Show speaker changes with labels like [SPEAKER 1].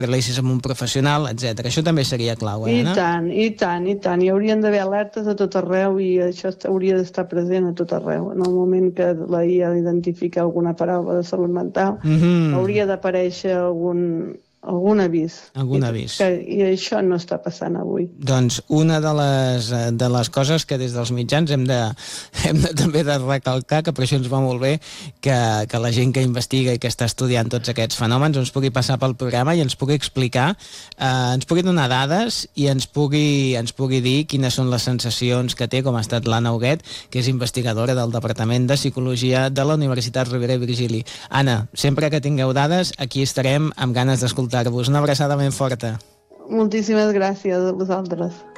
[SPEAKER 1] parlessis amb un professional, etc. Això també seria clau,
[SPEAKER 2] Anna? I tant. Hi haurien d'haver alertes a tot arreu i això hauria d'estar present a tot arreu. En el moment que la IA identifica alguna paraula de salut mental, hauria d'aparèixer algun avís. I això no està passant avui.
[SPEAKER 1] Doncs una de les coses que des dels mitjans hem de també de recalcar, que per això ens va molt bé que la gent que investiga i que està estudiant tots aquests fenòmens ens pugui passar pel programa i ens pugui explicar, ens pugui donar dades i ens pugui dir quines són les sensacions que té, com ha estat l'Anna Huguet, que és investigadora del Departament de Psicologia de la Universitat Rovira i Virgili. Anna, sempre que tingueu dades, aquí estarem amb ganes d'escoltar-vos. Una abraçada ben forta.
[SPEAKER 2] Moltíssimes gràcies a vosaltres.